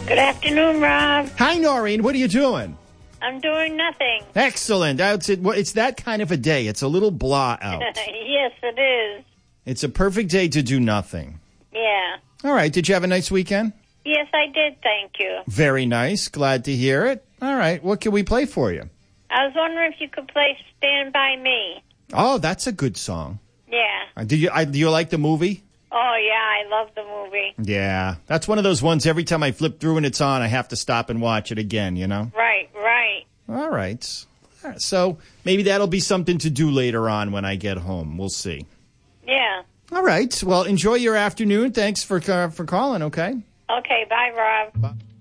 Good afternoon, Rob. Hi, Noreen. What are you doing? I'm doing nothing. Excellent. It's that kind of a day. It's a little blah out. Yes, it is. It's a perfect day to do nothing. Yeah. All right. Did you have a nice weekend? Yes, I did, thank you. Very nice. Glad to hear it. All right. What can we play for you? I was wondering if you could play Stand By Me. Oh, that's a good song. Yeah. Do you like the movie? Oh, yeah, I love the movie. Yeah. That's one of those ones every time I flip through and it's on, I have to stop and watch it again, you know? Right, right. All right. So maybe that'll be something to do later on when I get home. We'll see. Yeah. All right. Well, enjoy your afternoon. Thanks for calling, okay? Okay, bye, Rob. Bye.